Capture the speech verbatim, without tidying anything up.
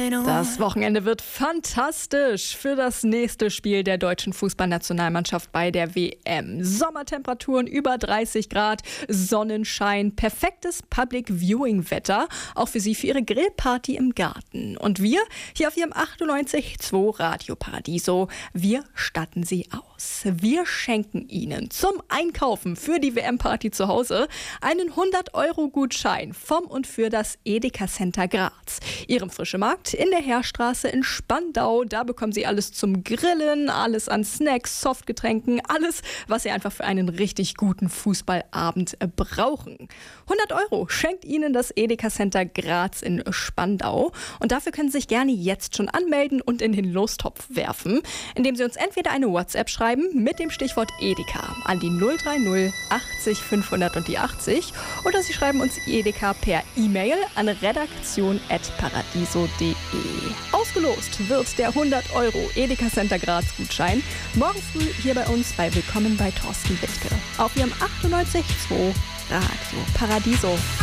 Das Wochenende wird fantastisch für das nächste Spiel der deutschen Fußballnationalmannschaft bei der W M. Sommertemperaturen über dreißig Grad, Sonnenschein, perfektes Public-Viewing-Wetter, auch für Sie für Ihre Grillparty im Garten. Und wir hier auf Ihrem achtundneunzig Komma zwei Radio Paradiso, wir statten Sie aus. Wir schenken Ihnen zum Einkaufen für die W M-Party zu Hause einen hundert Euro Gutschein vom und für das Edeka Center Graz. Ihrem Frische Markt in der Heerstraße in Spandau. Da bekommen Sie alles zum Grillen, alles an Snacks, Softgetränken, alles, was Sie einfach für einen richtig guten Fußballabend brauchen. hundert Euro schenkt Ihnen das Edeka Center Graz in Spandau. Und dafür können Sie sich gerne jetzt schon anmelden und in den Lostopf werfen, indem Sie uns entweder eine WhatsApp schreiben mit dem Stichwort Edeka an die null drei null achtzig fünfhundert und die achtzig oder Sie schreiben uns Edeka per E-Mail an redaktion at paradiso punkt de. Ausgelost wird der hundert Euro Edeka Center Graz Gutschein morgen früh hier bei uns bei Willkommen bei Thorsten Wittke auf Ihrem achtundneunzig Komma zwei Radio Paradiso.